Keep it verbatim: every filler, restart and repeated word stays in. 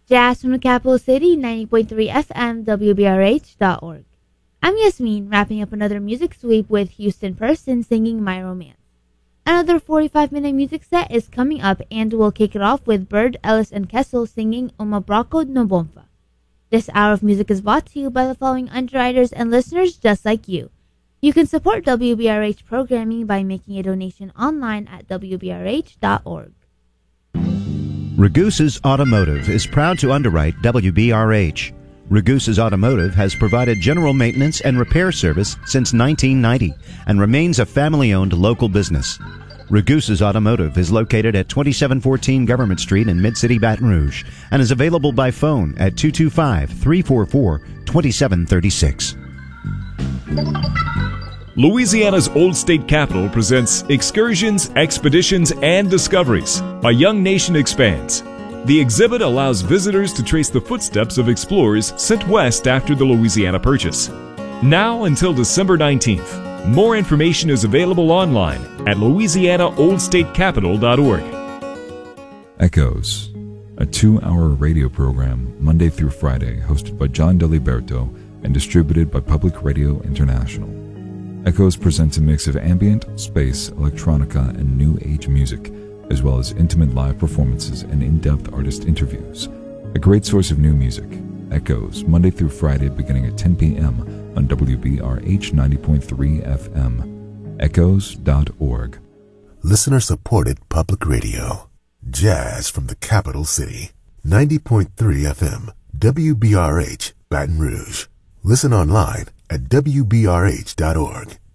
Jazz from the capital city, ninety point three F M, W B R H dot org. I'm Yasmin, wrapping up another music sweep with Houston Person singing My Romance. Another forty-five minute music set is coming up, and we'll kick it off with Bird, Ellis, and Kessel singing Uma Braco no Bonfa. This hour of music is brought to you by the following underwriters and listeners just like you. You can support W B R H programming by making a donation online at W B R H dot org. Ragusa's Automotive is proud to underwrite W B R H. Ragusa's Automotive has provided general maintenance and repair service since nineteen ninety and remains a family-owned local business. Ragusa's Automotive is located at twenty-seven fourteen Government Street in Mid-City, Baton Rouge, and is available by phone at two two five, three four four, two seven three six. Louisiana's Old State Capitol presents Excursions, Expeditions, and Discoveries. A Young Nation Expands. The exhibit allows visitors to trace the footsteps of explorers sent west after the Louisiana Purchase. Now until December nineteenth. More information is available online at louisiana old state capitol dot org. Echoes, a two-hour radio program Monday through Friday hosted by John Deliberto and distributed by Public Radio International. Echoes presents a mix of ambient, space, electronica, and new age music, as well as intimate live performances and in-depth artist interviews. A great source of new music. Echoes, Monday through Friday beginning at ten p.m. on W B R H ninety point three F M. echoes dot org. Listener-supported public radio. Jazz from the capital city. ninety point three F M. W B R H, Baton Rouge. Listen online at W B R H dot org.